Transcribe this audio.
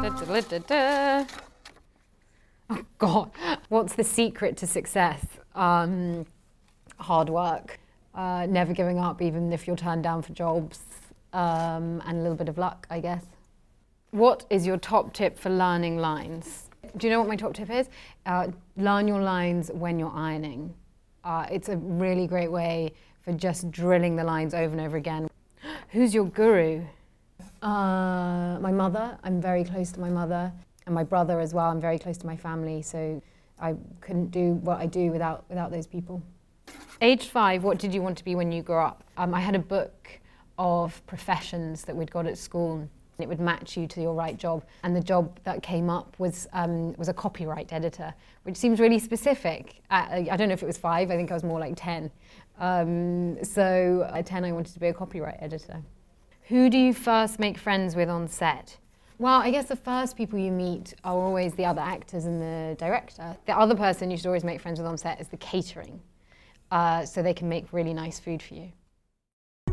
Da-da-da-da-da. Oh God, what's the secret to success? Hard work, never giving up even if you're turned down for jobs, and a little bit of luck, I guess. What is your top tip for learning lines? Do you know what my top tip is? Learn your lines when you're ironing. It's a really great way for just drilling the lines over and over again. Who's your guru? My mother. I'm very close to my mother. And my brother as well. I'm very close to my family, so I couldn't do what I do without those people. Age 5, what did you want to be when you grew up? I had a book of professions that we'd got at school. It would match you to your right job, and the job that came up was a copyright editor, which seems really specific. I don't know if it was 5, I think I was more like 10. So at 10 I wanted to be a copyright editor. Who do you first make friends with on set? Well, I guess the first people you meet are always the other actors and the director. The other person you should always make friends with on set is the catering, so they can make really nice food for you.